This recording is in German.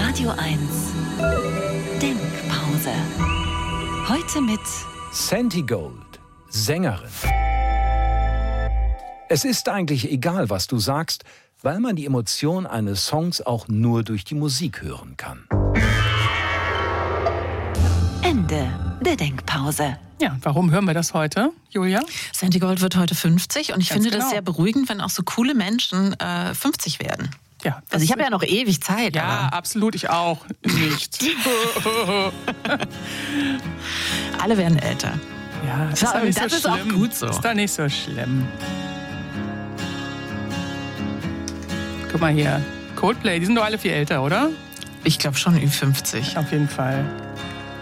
Radio 1 Denkpause. Heute mit Santi Gold, Sängerin. Es ist eigentlich egal, was du sagst, weil man die Emotion eines Songs auch nur durch die Musik hören kann. Ende der Denkpause. Ja, warum hören wir das heute, Julia? Santi Gold wird heute 50 und ich finde genau. das sehr beruhigend, wenn auch so coole Menschen 50 werden. Ja, Also ich habe ja noch ewig Zeit. Ja, aber absolut, ich auch. Nicht. alle werden älter. Ja, Das doch nicht ist so auch schlimm. gut so. Ist doch nicht so schlimm. Guck mal hier. Coldplay, die sind doch alle viel älter, oder? Ich glaube schon Ü50. Auf jeden Fall.